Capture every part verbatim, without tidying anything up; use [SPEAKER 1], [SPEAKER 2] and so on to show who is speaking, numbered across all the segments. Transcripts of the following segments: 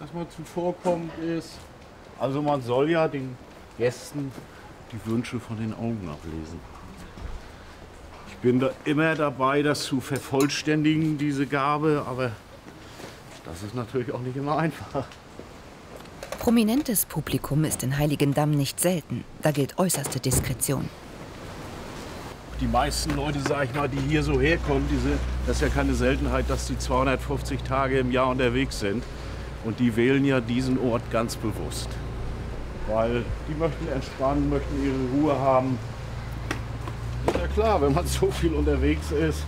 [SPEAKER 1] was mir zuvorkommt, ist, also man soll ja den Gästen die Wünsche von den Augen ablesen. Ich bin da immer dabei, das zu vervollständigen, diese Gabe, aber das ist natürlich auch nicht immer einfach.
[SPEAKER 2] Prominentes Publikum ist in Heiligendamm nicht selten. Da gilt äußerste Diskretion.
[SPEAKER 1] Die meisten Leute, sag ich mal, die hier so herkommen, diese, das ist ja keine Seltenheit, dass die zweihundertfünfzig Tage im Jahr unterwegs sind. Und die wählen ja diesen Ort ganz bewusst. Weil die möchten entspannen, möchten ihre Ruhe haben. Ist ja klar, wenn man so viel unterwegs ist.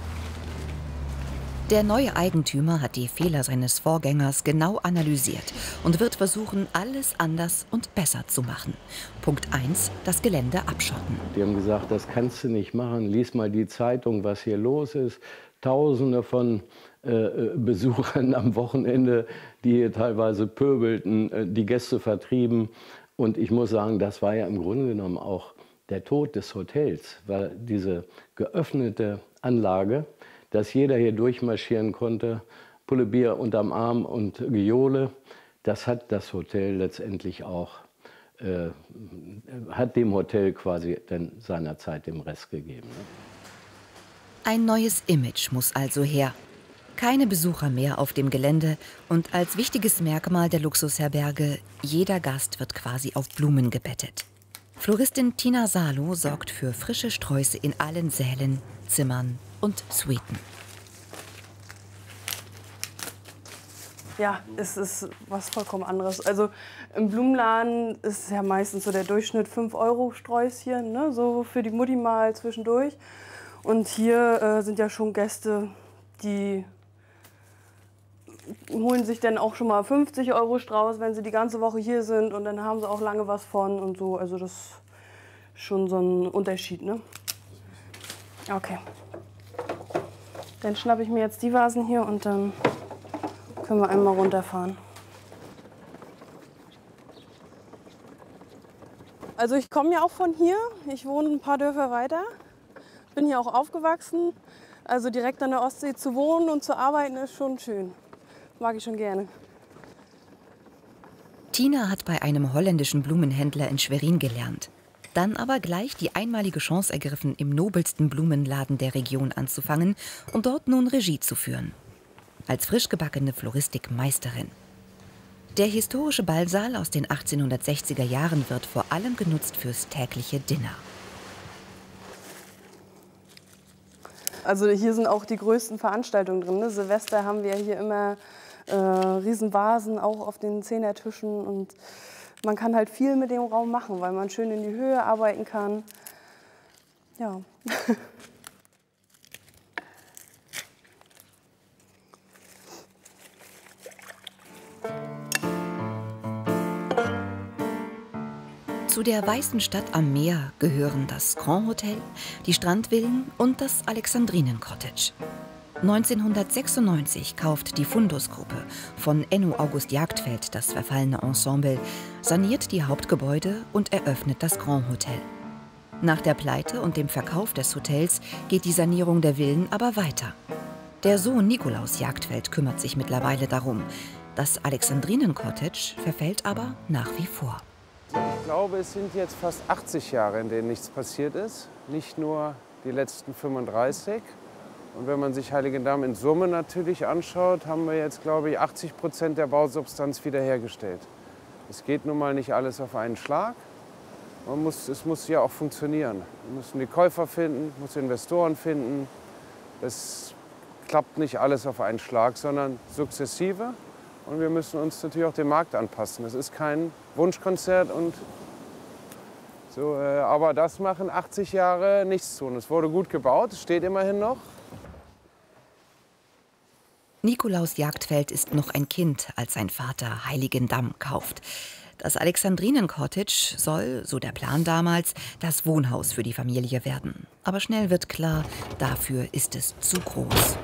[SPEAKER 2] Der neue Eigentümer hat die Fehler seines Vorgängers genau analysiert und wird versuchen, alles anders und besser zu machen. Punkt eins, das Gelände abschotten.
[SPEAKER 3] Die haben gesagt, das kannst du nicht machen. Lies mal die Zeitung, was hier los ist. Tausende von äh, Besuchern am Wochenende, die hier teilweise pöbelten, äh, die Gäste vertrieben. Und ich muss sagen, das war ja im Grunde genommen auch der Tod des Hotels, weil diese geöffnete Anlage, dass jeder hier durchmarschieren konnte, Pulle Bier unterm Arm und Gejohle, das hat das Hotel letztendlich auch, äh, hat dem Hotel quasi dann seinerzeit den Rest gegeben. Ne?
[SPEAKER 2] Ein neues Image muss also her. Keine Besucher mehr auf dem Gelände und als wichtiges Merkmal der Luxusherberge, jeder Gast wird quasi auf Blumen gebettet. Floristin Tina Salo sorgt für frische Sträuße in allen Sälen, Zimmern und Suiten.
[SPEAKER 4] Ja, es ist was vollkommen anderes. Also im Blumenladen ist ja meistens so der Durchschnitt fünf Euro Sträußchen, ne? So für die Mutti mal zwischendurch. Und hier äh, sind ja schon Gäste, die holen sich dann auch schon mal fünfzig Euro Strauß, wenn sie die ganze Woche hier sind. Und dann haben sie auch lange was von und so. Also das ist schon so ein Unterschied, ne? Okay. Dann schnappe ich mir jetzt die Vasen hier und dann können wir einmal runterfahren. Also ich komme ja auch von hier. Ich wohne ein paar Dörfer weiter. Bin hier auch aufgewachsen. Also direkt an der Ostsee zu wohnen und zu arbeiten ist schon schön. Mag ich schon gerne.
[SPEAKER 2] Tina hat bei einem holländischen Blumenhändler in Schwerin gelernt. Dann aber gleich die einmalige Chance ergriffen, im nobelsten Blumenladen der Region anzufangen und dort nun Regie zu führen. Als frisch gebackene Floristikmeisterin. Der historische Ballsaal aus den achtzehnhundertsechziger Jahren wird vor allem genutzt fürs tägliche Dinner.
[SPEAKER 4] Also hier sind auch die größten Veranstaltungen drin. Ne? Silvester haben wir hier immer äh, Riesenvasen, auch auf den Zehnertischen. Und man kann halt viel mit dem Raum machen, weil man schön in die Höhe arbeiten kann. Ja.
[SPEAKER 2] Zu der weißen Stadt am Meer gehören das Grand Hotel, die Strandvillen und das Alexandrinen Cottage. neunzehnhundertsechsundneunzig kauft die Fundus-Gruppe von Enno August Jagdfeld das verfallene Ensemble, saniert die Hauptgebäude und eröffnet das Grand Hotel. Nach der Pleite und dem Verkauf des Hotels geht die Sanierung der Villen aber weiter. Der Sohn Nikolaus Jagdfeld kümmert sich mittlerweile darum. Das Alexandrinen Cottage verfällt aber nach wie vor.
[SPEAKER 5] Ich glaube, es sind jetzt fast achtzig Jahre, in denen nichts passiert ist. Nicht nur die letzten fünfunddreißig. Und wenn man sich Heiligendamm in Summe natürlich anschaut, haben wir jetzt, glaube ich, achtzig Prozent der Bausubstanz wiederhergestellt. Es geht nun mal nicht alles auf einen Schlag. Man muss, es muss ja auch funktionieren. Wir müssen die Käufer finden, muss Investoren finden. Das klappt nicht alles auf einen Schlag, sondern sukzessive. Und wir müssen uns natürlich auch dem Markt anpassen. Das ist kein Wunschkonzert. Und so, äh, aber das machen achtzig Jahre nichts zu. Und es wurde gut gebaut, es steht immerhin noch.
[SPEAKER 2] Nikolaus Jagdfeld ist noch ein Kind, als sein Vater Heiligendamm kauft. Das Alexandrinen Cottage soll, so der Plan damals, das Wohnhaus für die Familie werden. Aber schnell wird klar, dafür ist es zu groß.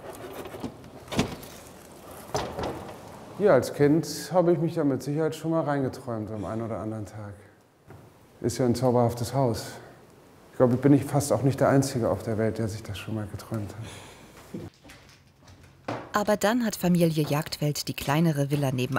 [SPEAKER 5] Ja, als Kind habe ich mich da mit Sicherheit schon mal reingeträumt am einen oder anderen Tag. Ist ja ein zauberhaftes Haus. Ich glaube, ich bin ich fast auch nicht der Einzige auf der Welt, der sich das schon mal geträumt hat.
[SPEAKER 2] Aber dann hat Familie Jagdfeld die kleinere Villa nebenan